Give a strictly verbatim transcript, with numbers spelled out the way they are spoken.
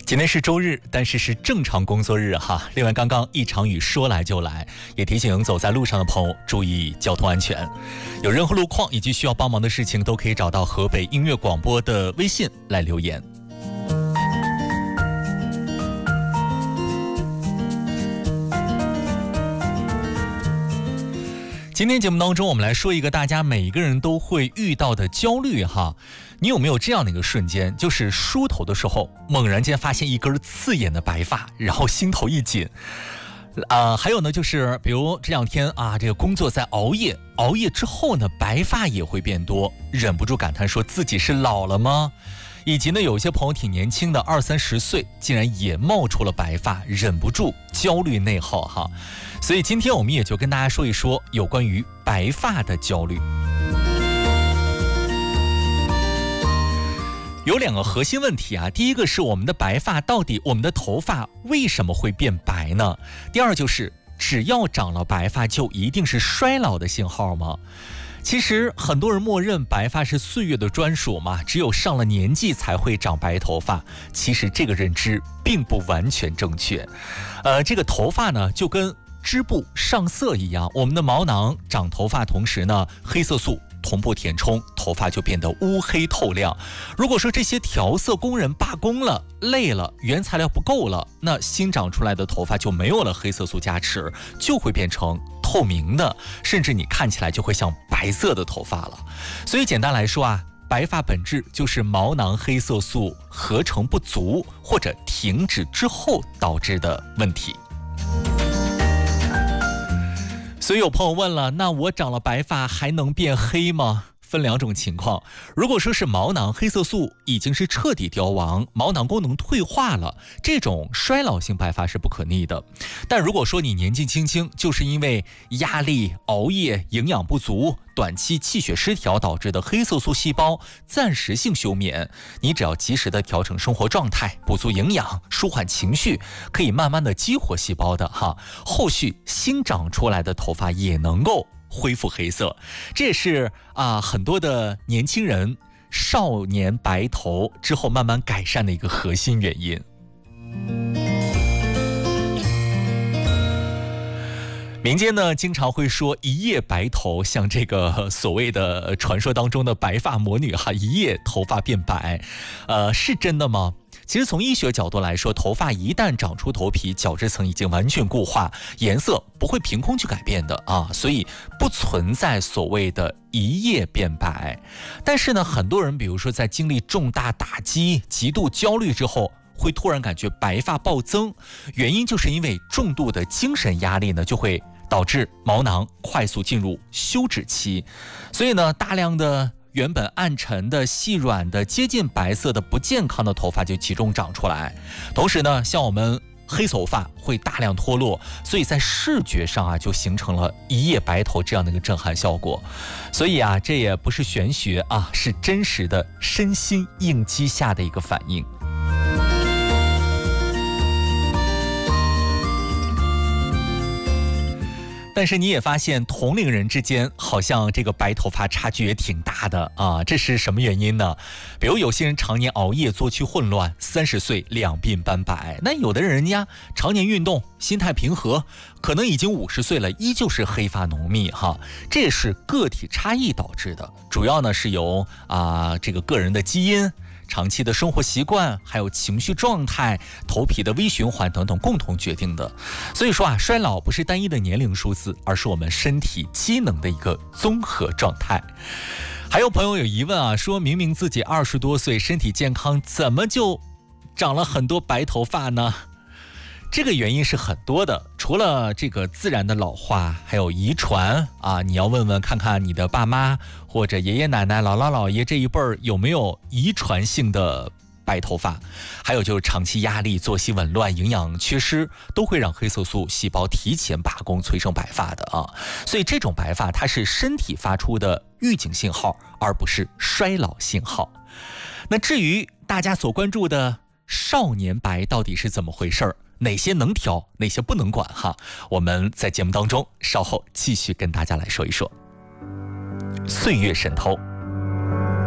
今天是周日，但是是正常工作日哈。另外，刚刚一场雨说来就来，也提醒走在路上的朋友注意交通安全。有任何路况以及需要帮忙的事情，都可以找到河北音乐广播的微信来留言。今天节目当中，我们来说一个大家每一个人都会遇到的焦虑哈。你有没有这样的一个瞬间，就是梳头的时候，猛然间发现一根刺眼的白发，然后心头一紧。呃，还有呢，就是比如这两天啊，这个工作在熬夜，熬夜之后呢，白发也会变多，忍不住感叹说自己是老了吗？以及呢，有些朋友挺年轻的，二三十岁，竟然也冒出了白发，忍不住焦虑内耗哈。所以今天我们也就跟大家说一说有关于白发的焦虑。有两个核心问题啊，第一个是我们的白发到底，我们的头发为什么会变白呢？第二就是只要长了白发就一定是衰老的信号吗？其实很多人默认白发是岁月的专属嘛，只有上了年纪才会长白头发。其实这个认知并不完全正确。呃，这个头发呢，就跟织布上色一样，我们的毛囊长头发同时呢，黑色素同步填充，头发就变得乌黑透亮。如果说这些调色工人罢工了，累了，原材料不够了，那新长出来的头发就没有了黑色素加持，就会变成透明的，甚至你看起来就会像白色的头发了。所以简单来说啊，白发本质就是毛囊黑色素合成不足或者停止之后导致的问题。所以有朋友问了，那我长了白发还能变黑吗？分两种情况，如果说是毛囊黑色素已经是彻底凋亡，毛囊功能退化了，这种衰老性白发是不可逆的。但如果说你年纪轻轻，就是因为压力、熬夜、营养不足、短期气血失调导致的黑色素细胞暂时性休眠，你只要及时的调整生活状态，补足营养，舒缓情绪，可以慢慢的激活细胞的哈，后续新长出来的头发也能够恢复黑色。这也是啊、呃、很多的年轻人少年白头之后慢慢改善的一个核心原因。民间呢经常会说一夜白头，像这个所谓的传说当中的白发魔女哈，一夜头发变白，呃，是真的吗？其实从医学角度来说，头发一旦长出头皮，角质层已经完全固化，颜色不会凭空去改变的啊，所以不存在所谓的一夜变白。但是呢，很多人比如说在经历重大打击、极度焦虑之后，会突然感觉白发暴增，原因就是因为重度的精神压力呢，就会导致毛囊快速进入休止期，所以呢，大量的原本暗沉的、细软的、接近白色的不健康的头发就集中长出来。同时呢，像我们黑头发会大量脱落，所以在视觉上啊，就形成了一夜白头这样的一个震撼效果。所以啊，这也不是玄学啊，是真实的身心应激下的一个反应。但是你也发现同龄人之间好像这个白头发差距也挺大的啊，这是什么原因呢？比如有些人常年熬夜，作息混乱，三十岁两鬓斑白，那有的人家常年运动，心态平和，可能已经五十岁了，依旧是黑发浓密哈。这也是个体差异导致的，主要呢是由啊这个个人的基因、长期的生活习惯，还有情绪状态、头皮的微循环等等共同决定的。所以说啊，衰老不是单一的年龄数字，而是我们身体机能的一个综合状态。还有朋友有疑问啊，说明明自己二十多岁，身体健康，怎么就长了很多白头发呢？这个原因是很多的，除了这个自然的老化，还有遗传啊。你要问问看看你的爸妈或者爷爷奶奶、姥姥姥爷这一辈儿有没有遗传性的白头发，还有就是长期压力、作息紊乱、营养缺失，都会让黑色素细胞提前罢工，催生白发的啊。所以这种白发它是身体发出的预警信号，而不是衰老信号。那至于大家所关注的少年白到底是怎么回事儿？哪些能调，哪些不能管哈？我们在节目当中稍后继续跟大家来说一说。岁月神偷。